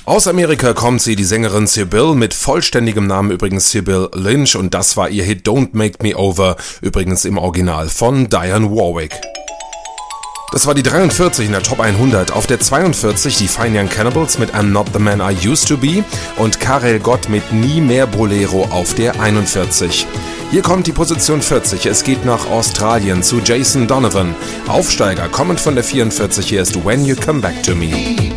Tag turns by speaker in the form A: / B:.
A: Aus Amerika kommt sie, die Sängerin Sybil, mit vollständigem Namen übrigens Sybil Lynch, und das war ihr Hit Don't Make Me Over, übrigens im Original von Dionne Warwick. Das war die 43 in der Top 100, auf der 42 die Fine Young Cannibals mit I'm Not the Man I Used to Be und Karel Gott mit Nie mehr Bolero auf der 41. Hier kommt die Position 40, es geht nach Australien zu Jason Donovan. Aufsteiger kommend von der 44, hier ist When You Come Back to Me.